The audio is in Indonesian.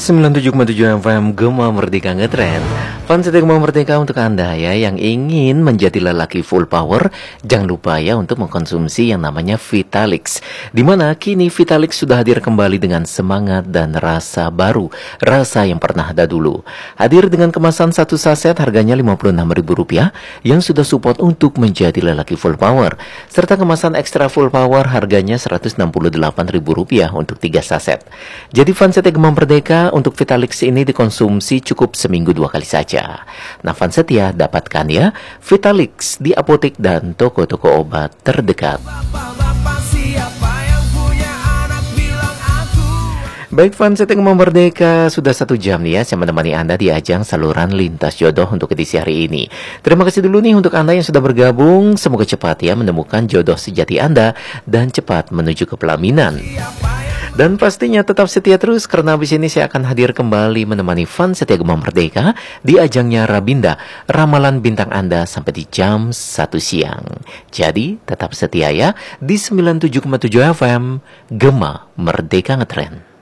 97,7 FM Gema Merdeka Ngetrend. Fans Gema Merdeka untuk Anda ya yang ingin menjadi lelaki full power, jangan lupa ya untuk mengkonsumsi yang namanya Vitalix. Dimana kini Vitalix sudah hadir kembali dengan semangat dan rasa baru, rasa yang pernah ada dulu. Hadir dengan kemasan satu saset harganya Rp56.000 yang sudah support untuk menjadi lelaki full power. Serta kemasan ekstra full power harganya Rp168.000 untuk 3 saset. Jadi fans Gema Merdeka untuk Vitalix ini dikonsumsi cukup seminggu 2 kali saja. Nah, fans setia dapatkan ya Vitalix di apotek dan toko-toko obat terdekat. Baik fans Gema Merdeka, sudah 1 jam nih ya saya menemani Anda di ajang saluran lintas jodoh untuk edisi hari ini. Terima kasih dulu nih untuk Anda yang sudah bergabung. Semoga cepat ya menemukan jodoh sejati Anda dan cepat menuju ke pelaminan. Dan pastinya tetap setia terus karena habis ini saya akan hadir kembali menemani fans setia Gema Merdeka di ajangnya Rabinda, ramalan bintang Anda sampai di jam 1 siang. Jadi tetap setia ya di 97,7 FM Gema Merdeka Ngetrend.